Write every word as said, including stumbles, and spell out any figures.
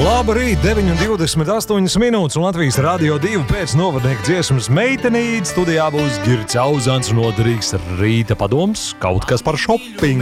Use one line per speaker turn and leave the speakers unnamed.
Labrīt, deviņi un divdesmit astoņas minūtes, un Latvijas Radio divi pēc novadnieka dziesmas Meitenīte studijā būs Girts Auzāns, noderīgs rīta padoms, kaut kas par šopingu.